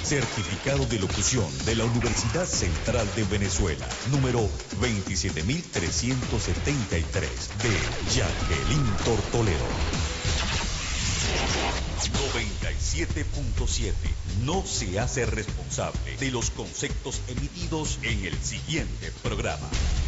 Certificado de locución de la Universidad Central de Venezuela, número 27373, de Jacqueline Tortoledo. 97.7 no se hace responsable de los conceptos emitidos en el siguiente programa.